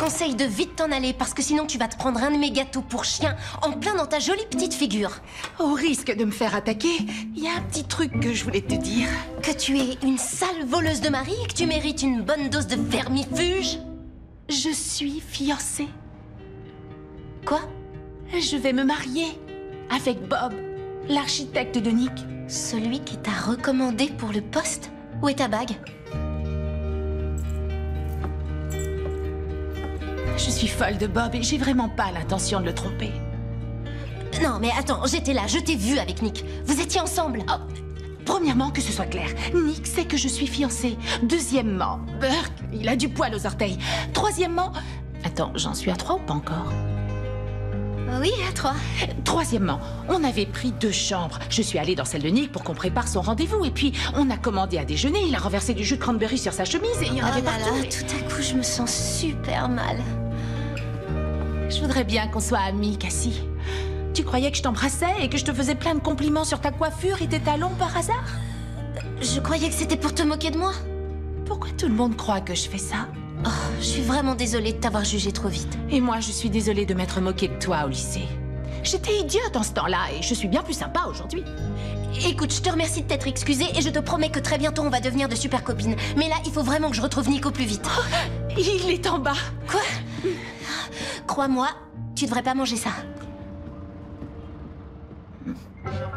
conseille de vite t'en aller parce que sinon tu vas te prendre un de mes gâteaux pour chien en plein dans ta jolie petite figure. Au risque de me faire attaquer, il y a un petit truc que je voulais te dire. Que tu es une sale voleuse de mari et que tu mérites une bonne dose de vermifuge. Je suis fiancée. Quoi? Je vais me marier avec Bob, l'architecte de Nick. Celui qui t'a recommandé pour le poste? Où est ta bague? Je suis folle de Bob et j'ai vraiment pas l'intention de le tromper. Non, mais attends, j'étais là, je t'ai vu avec Nick. Vous étiez ensemble. Oh, premièrement, que ce soit clair, Nick sait que je suis fiancée. Deuxièmement, Burke, il a du poil aux orteils. Troisièmement... Attends, j'en suis à 3 ou pas encore? Oui, à 3. Troisièmement, on avait pris 2 chambres. Je suis allée dans celle de Nick pour qu'on prépare son rendez-vous. Et puis, on a commandé à déjeuner. Il a renversé du jus de cranberry sur sa chemise et il y en avait partout. Là, tout à coup, je me sens super mal. Je voudrais bien qu'on soit amis, Cassie. Tu croyais que je t'embrassais et que je te faisais plein de compliments sur ta coiffure et tes talons par hasard? Je croyais que c'était pour te moquer de moi. Pourquoi tout le monde croit que je fais ça? Oh, je suis vraiment désolée de t'avoir jugé trop vite. Et moi, je suis désolée de m'être moquée de toi au lycée. J'étais idiote en ce temps-là et je suis bien plus sympa aujourd'hui. Écoute, je te remercie de t'être excusée et je te promets que très bientôt on va devenir de super copines. Mais là, il faut vraiment que je retrouve Nick au plus vite. Oh, il est en bas. Quoi? Crois-moi, tu devrais pas manger ça.